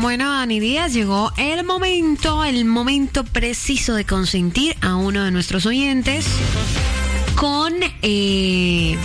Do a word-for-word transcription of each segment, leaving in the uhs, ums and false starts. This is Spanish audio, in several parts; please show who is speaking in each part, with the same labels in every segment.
Speaker 1: Bueno, Dani Díaz, llegó el momento, el momento preciso de consentir a uno de nuestros oyentes con, eh,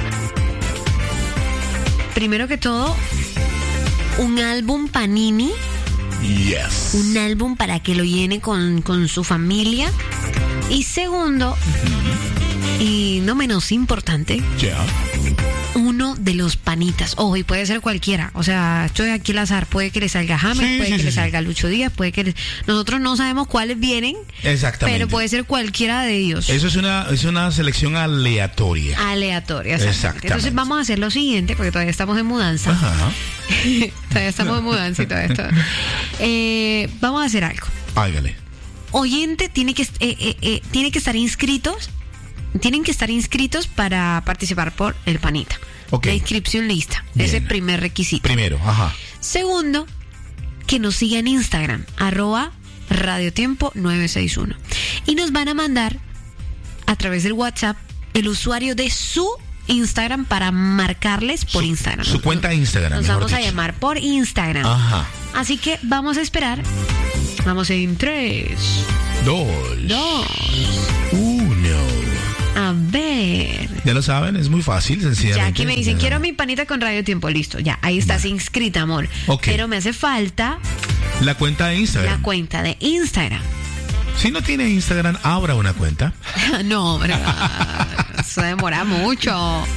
Speaker 1: primero que todo, un álbum Panini.
Speaker 2: Yes.
Speaker 1: Un álbum para que lo llene con, con su familia. Y segundo, uh-huh. y no menos importante,
Speaker 2: yeah.
Speaker 1: uno de los panitas. Ojo, y puede ser cualquiera. O sea, estoy aquí al azar. Puede que le salga James,
Speaker 2: sí,
Speaker 1: puede
Speaker 2: sí,
Speaker 1: que
Speaker 2: sí,
Speaker 1: le
Speaker 2: sí.
Speaker 1: salga Lucho Díaz, puede que le... Nosotros no sabemos cuáles vienen.
Speaker 2: Exactamente.
Speaker 1: Pero puede ser cualquiera de ellos.
Speaker 2: Eso es una, es una selección aleatoria.
Speaker 1: Aleatoria,
Speaker 2: exactamente.
Speaker 1: exactamente. Entonces vamos a hacer lo siguiente, porque todavía estamos en mudanza.
Speaker 2: Ajá.
Speaker 1: todavía estamos en mudanza y todo esto. Eh, vamos a hacer algo.
Speaker 2: Hágale.
Speaker 1: Oyente tiene que, eh, eh, eh, tiene que estar inscritos. Tienen que estar inscritos para participar por el panita.
Speaker 2: Okay.
Speaker 1: La inscripción lista.
Speaker 2: Bien.
Speaker 1: Ese es el primer requisito.
Speaker 2: Primero, ajá.
Speaker 1: Segundo, que nos siga en Instagram, arroba radiotiempo nueve seis uno. Y nos van a mandar a través del WhatsApp el usuario de su Instagram para marcarles por
Speaker 2: su,
Speaker 1: Instagram.
Speaker 2: Su cuenta de Instagram.
Speaker 1: Nos vamos
Speaker 2: dicho.
Speaker 1: a llamar por Instagram.
Speaker 2: Ajá.
Speaker 1: Así que vamos a esperar. Vamos en tres,
Speaker 2: Dos.
Speaker 1: dos,
Speaker 2: Uno.
Speaker 1: a ver.
Speaker 2: Ya lo saben, es muy fácil, sencillamente.
Speaker 1: Ya aquí me dicen, quiero mi panita con Radio Tiempo. Listo, ya, ahí estás
Speaker 2: Vale.
Speaker 1: inscrita, amor.
Speaker 2: Okay.
Speaker 1: Pero me hace falta
Speaker 2: La cuenta de Instagram.
Speaker 1: la cuenta de Instagram.
Speaker 2: Si no tiene Instagram, abra una cuenta.
Speaker 1: No, hombre, eso demora mucho.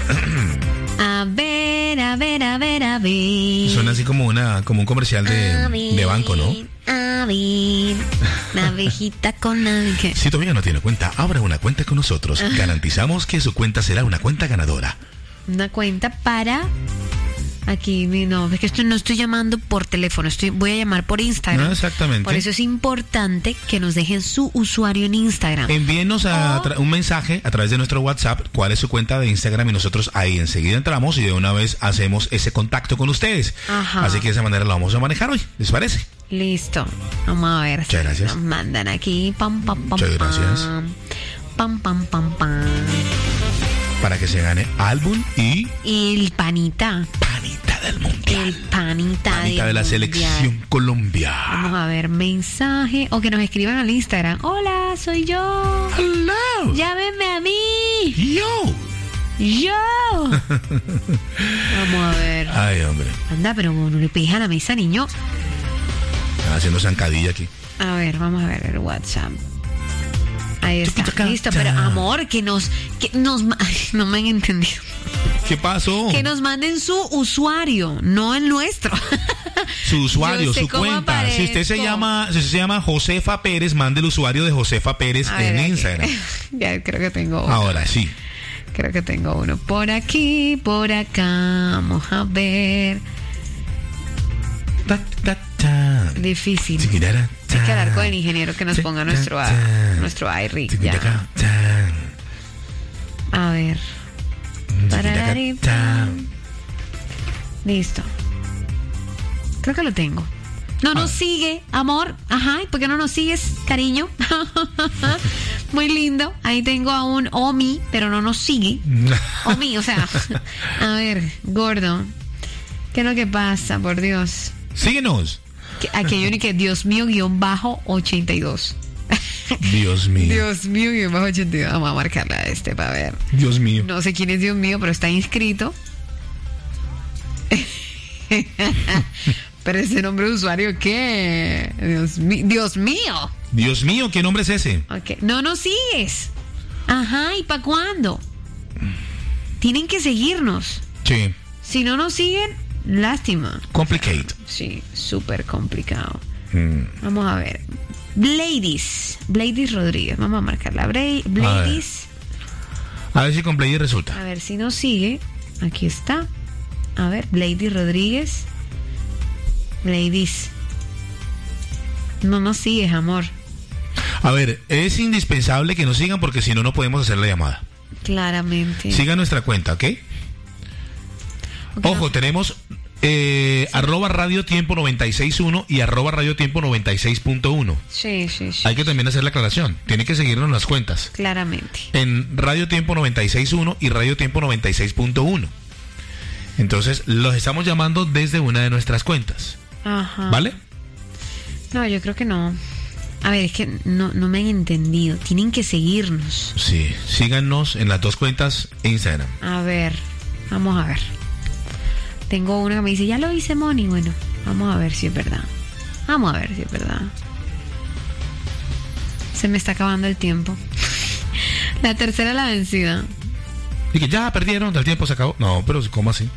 Speaker 1: A ver, a ver, a ver, a ver.
Speaker 2: Suena así como una, como un comercial de,
Speaker 1: A ver,
Speaker 2: de banco, ¿no?
Speaker 1: A ver, una abejita con abeja.
Speaker 2: Si todavía no tiene cuenta, abra una cuenta con nosotros. Garantizamos que su cuenta será una cuenta ganadora.
Speaker 1: Una cuenta para... Aquí, no, es que esto no estoy llamando por teléfono, estoy, voy a llamar por Instagram.
Speaker 2: No, exactamente.
Speaker 1: Por eso es importante que nos dejen su usuario en Instagram.
Speaker 2: Envíenos a
Speaker 1: Oh.
Speaker 2: tra- un mensaje a través de nuestro WhatsApp, cuál es su cuenta de Instagram, y nosotros ahí enseguida entramos y de una vez hacemos ese contacto con ustedes.
Speaker 1: Ajá.
Speaker 2: Así que de esa manera lo vamos a manejar hoy, ¿les parece?
Speaker 1: Listo, vamos a ver.
Speaker 2: Muchas gracias.
Speaker 1: Nos mandan aquí. Pam, pam, pam,
Speaker 2: Muchas gracias.
Speaker 1: Pam, pam, pam, pam.
Speaker 2: Para que se gane álbum y
Speaker 1: El panita.
Speaker 2: panita del mundial.
Speaker 1: El panita,
Speaker 2: Panita de la
Speaker 1: mundial.
Speaker 2: selección Colombia.
Speaker 1: Vamos a ver, mensaje. O que nos escriban al Instagram. Hola, soy yo.
Speaker 2: Hello.
Speaker 1: Llámenme a mí.
Speaker 2: Yo.
Speaker 1: Yo. Vamos a ver.
Speaker 2: Ay, hombre.
Speaker 1: Anda, pero no le pegues a la mesa, niño.
Speaker 2: Están haciendo zancadilla aquí.
Speaker 1: A ver, vamos a ver el WhatsApp. Ahí está,
Speaker 2: Chiquitaca.
Speaker 1: listo, pero amor, que nos, que nos, ay, no me han entendido.
Speaker 2: ¿Qué pasó?
Speaker 1: Que nos manden su usuario, no el nuestro.
Speaker 2: Su usuario,
Speaker 1: Yo sé
Speaker 2: su
Speaker 1: cómo
Speaker 2: cuenta. Si usted se
Speaker 1: aparezco.
Speaker 2: llama, si usted se llama Josefa Pérez, mande el usuario de Josefa Pérez
Speaker 1: A ver,
Speaker 2: en
Speaker 1: aquí.
Speaker 2: Instagram.
Speaker 1: Ya creo que tengo uno.
Speaker 2: Ahora sí.
Speaker 1: Creo que tengo uno por aquí, por acá. Vamos a ver.
Speaker 2: Ta, ta, ta.
Speaker 1: Difícil.
Speaker 2: Chiquitara,
Speaker 1: Hay que hablar
Speaker 2: ta.
Speaker 1: con el ingeniero que nos ponga nuestro
Speaker 2: Ta, ta.
Speaker 1: nuestro iRig.
Speaker 2: Chiquitaca,
Speaker 1: Ya.
Speaker 2: ta.
Speaker 1: A ver. Pararari,
Speaker 2: Chiquitaca, ta.
Speaker 1: Listo. Creo que lo tengo. No nos
Speaker 2: Ah.
Speaker 1: sigue, amor. Ajá, ¿y por qué no nos sigues, cariño? Muy lindo. Ahí tengo a un Omi, pero no nos sigue. Omi, o sea. A ver, gordo. ¿Qué es lo que pasa, por Dios?
Speaker 2: Síguenos.
Speaker 1: Que- Aquí hay uno que Dios mío, guión bajo ochenta y dos.
Speaker 2: Dios mío.
Speaker 1: Dios mío, guión bajo ochenta y dos. Vamos a marcarle a este para ver.
Speaker 2: Dios mío.
Speaker 1: No sé quién es Dios mío, pero está inscrito. Pero ese nombre de usuario, ¿qué? Dios, mi- Dios mío.
Speaker 2: Dios mío, ¿qué nombre es ese?
Speaker 1: Ok. No nos sigues. Ajá, ¿y para cuándo? Tienen que seguirnos.
Speaker 2: Sí.
Speaker 1: Si no nos siguen, lástima.
Speaker 2: Complicate.
Speaker 1: Sí, súper complicado.
Speaker 2: Mm.
Speaker 1: Vamos a ver. Bladys. Bladys Rodríguez. Vamos a marcarla. Bla- Bladys.
Speaker 2: A ver si con Play resulta.
Speaker 1: A ver si nos sigue. Aquí está. A ver, Bladys Rodríguez. Bladys. No nos sigues, amor.
Speaker 2: A ver, es indispensable que nos sigan porque si no, no podemos hacer la llamada.
Speaker 1: Claramente.
Speaker 2: Sigan nuestra cuenta, ¿ok?
Speaker 1: Ok,
Speaker 2: Ojo,
Speaker 1: no.
Speaker 2: tenemos eh, arroba Radio Tiempo noventa y seis punto uno y arroba Radio Tiempo noventa y seis punto uno.
Speaker 1: Sí, sí, sí.
Speaker 2: Hay que también hacer la aclaración. Tienen que seguirnos en las cuentas.
Speaker 1: Claramente.
Speaker 2: En Radio Tiempo noventa y seis punto uno y Radio Tiempo noventa y seis punto uno. Entonces, los estamos llamando desde una de nuestras cuentas.
Speaker 1: Ajá.
Speaker 2: ¿Vale?
Speaker 1: No, yo creo que no. A ver, es que no, no me han entendido. Tienen que seguirnos.
Speaker 2: Sí, síganos en las dos cuentas e Instagram.
Speaker 1: A ver, vamos a ver. Tengo una que me dice, ya lo hice, Moni. Bueno, vamos a ver si es verdad. Vamos a ver si es verdad. Se me está acabando el tiempo. La tercera la vencida.
Speaker 2: Y que ya perdieron, el tiempo se acabó. No, pero ¿cómo así?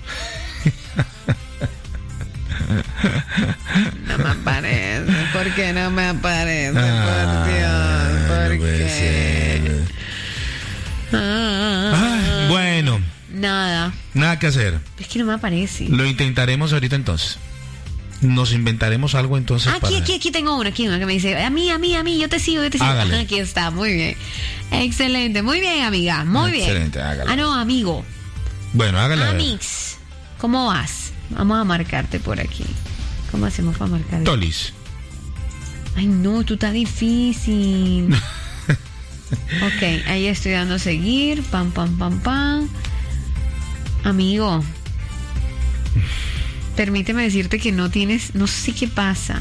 Speaker 1: No me aparece. ¿Por qué no me aparece? Ah, por Dios, ¿por no qué? Ah,
Speaker 2: ah, bueno.
Speaker 1: Nada.
Speaker 2: Nada que hacer.
Speaker 1: Es que no me aparece.
Speaker 2: Lo intentaremos ahorita entonces. Nos inventaremos algo entonces.
Speaker 1: Aquí,
Speaker 2: para...
Speaker 1: aquí, aquí tengo una, aquí una que me dice, a mí, a mí, a mí, yo te sigo, yo te sigo.
Speaker 2: Hágale.
Speaker 1: Aquí está, muy bien. Excelente, muy bien, amiga, muy bien.
Speaker 2: Excelente, hágale.
Speaker 1: Ah, no, amigo.
Speaker 2: Bueno, hágale.
Speaker 1: Amix, ¿cómo vas? Vamos a marcarte por aquí. ¿Cómo hacemos para marcar?
Speaker 2: Tolis.
Speaker 1: Ay, no, tú estás difícil. Ok, ahí estoy dando seguir. Pam, pam, pam, pam. Amigo, permíteme decirte que no tienes, no sé qué pasa.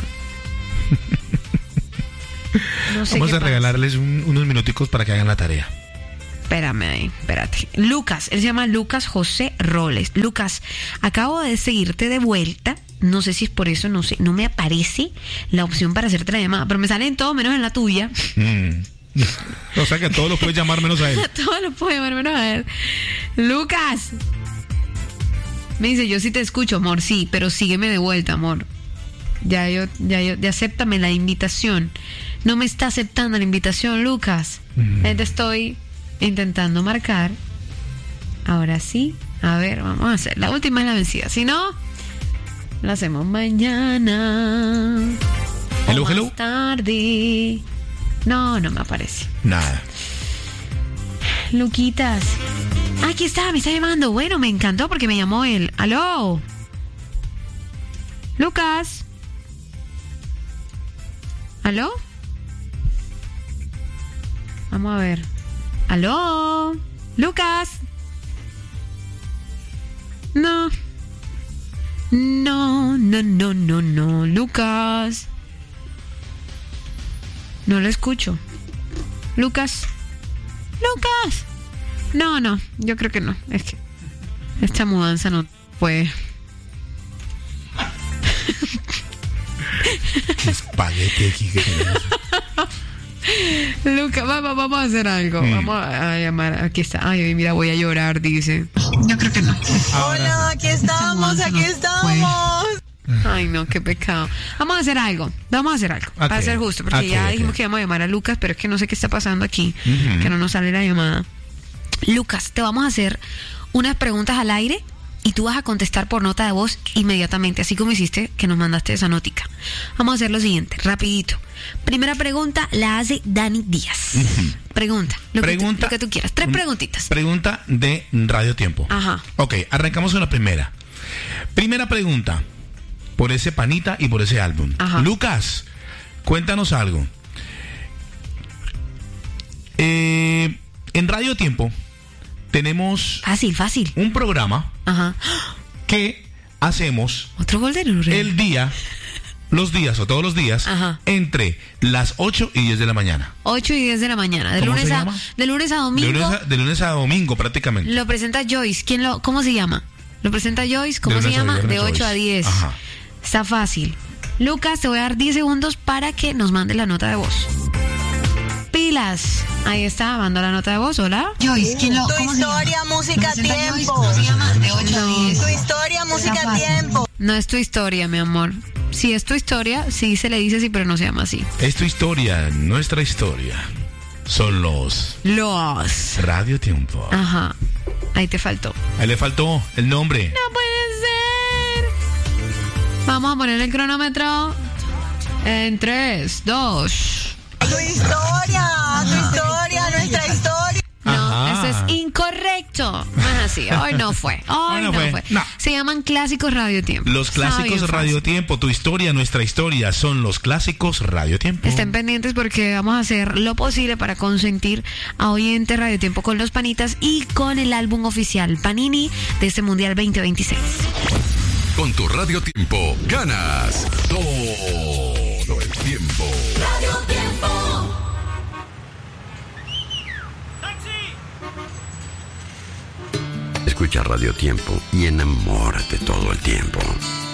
Speaker 1: No sé
Speaker 2: Vamos
Speaker 1: qué
Speaker 2: a regalarles un, unos minuticos para que hagan la tarea.
Speaker 1: Espérame ahí, espérate. Lucas, él se llama Lucas José Roles. Lucas, acabo de seguirte de vuelta. No sé si es por eso, no sé, no me aparece la opción para hacerte la llamada, pero me salen todo menos en la tuya.
Speaker 2: Mm. O sea que todos los puedes llamar menos a él.
Speaker 1: Todos los puedo llamar menos a él. Lucas. Me dice, yo sí te escucho, amor, sí, pero sígueme de vuelta, amor. Ya yo, ya yo, ya acéptame la invitación. No me está aceptando la invitación, Lucas. Mm. Te estoy intentando marcar. Ahora sí. A ver, vamos a hacer. La última es la vencida. Si no, la hacemos mañana.
Speaker 2: Hello,
Speaker 1: o
Speaker 2: hello.
Speaker 1: Más tarde. No, no me aparece.
Speaker 2: Nada.
Speaker 1: Luquitas. Aquí está, me está llamando. Bueno, me encantó porque me llamó él. ¿Aló? Lucas. ¿Aló? Vamos a ver. ¿Aló? Lucas. No. No, no, no, no, no. Lucas. No lo escucho. Lucas. Lucas. No, no, yo creo que no. Es que esta mudanza no puede.
Speaker 2: ¿Qué espagueti aquí que tenemos?
Speaker 1: Lucas, vamos, vamos a hacer algo. Mm. Vamos a, a llamar. Aquí está. Ay, mira, voy a llorar, dice. Yo creo que no.
Speaker 3: Hola, aquí estamos, aquí estamos.
Speaker 1: Ay, no, qué pecado. Vamos a hacer algo. Vamos a hacer algo. Okay. Para ser justo, porque okay, ya okay. dijimos que íbamos a llamar a Lucas, pero es que no sé qué está pasando aquí. Uh-huh. Que no nos sale la llamada. Lucas, te vamos a hacer unas preguntas al aire y tú vas a contestar por nota de voz inmediatamente, así como hiciste que nos mandaste esa notica. Vamos a hacer lo siguiente, rapidito. Primera pregunta la hace Dani Díaz. Uh-huh. Pregunta, lo,
Speaker 2: pregunta
Speaker 1: que tú, lo que tú quieras. Tres preguntitas.
Speaker 2: Pregunta de Radio Tiempo.
Speaker 1: Ajá.
Speaker 2: Ok, arrancamos con la primera. Primera pregunta, por ese panita y por ese álbum. Ajá. Lucas, cuéntanos algo. Eh, en Radio Tiempo tenemos
Speaker 1: fácil, fácil.
Speaker 2: un programa
Speaker 1: Ajá.
Speaker 2: que hacemos
Speaker 1: otro gol de Nurel.
Speaker 2: El día, los días o todos los días, Ajá. entre las ocho y diez de la mañana.
Speaker 1: ocho y diez de la mañana, de lunes a de lunes a domingo.
Speaker 2: De lunes a, de lunes a domingo prácticamente.
Speaker 1: Lo presenta Joyce. ¿Quién lo cómo se llama? Lo presenta Joyce, ¿cómo se llama? De ocho a diez.
Speaker 2: Ajá.
Speaker 1: Está fácil. Lucas, te voy a dar diez segundos para que nos mande la nota de voz. Pilas. Ahí está, mando la nota de voz. Hola.
Speaker 3: Joyce, ¿quién lo, ¿cómo se llama? Tu historia, música, tiempo. ¿Cómo se llama? De ocho a diez. Tu historia, música, tiempo.
Speaker 1: No es tu historia, mi amor. Si es tu historia, sí se le dice así, pero no se llama así.
Speaker 2: Es tu historia, nuestra historia. Son los...
Speaker 1: Los...
Speaker 2: Radio Tiempo.
Speaker 1: Ajá. Ahí te faltó.
Speaker 2: Ahí le faltó el nombre.
Speaker 1: No puede ser. Vamos a poner el cronómetro en tres, dos...
Speaker 3: Tu historia, tu historia, nuestra historia.
Speaker 1: No, Ajá. eso es incorrecto. No es así. Hoy no fue. Hoy no, no fue. fue. No. Se llaman Clásicos Radio Tiempo.
Speaker 2: Los Clásicos Radio Tiempo. Tu historia, nuestra historia. Son los Clásicos Radio Tiempo.
Speaker 1: Estén pendientes porque vamos a hacer lo posible para consentir a oyentes Radio Tiempo con los panitas y con el álbum oficial Panini de este Mundial veinte veintiséis.
Speaker 4: Con tu Radio Tiempo ganas todo el Tiempo.
Speaker 5: Radio Tiempo.
Speaker 4: Escucha Radio Tiempo y enamórate todo el tiempo.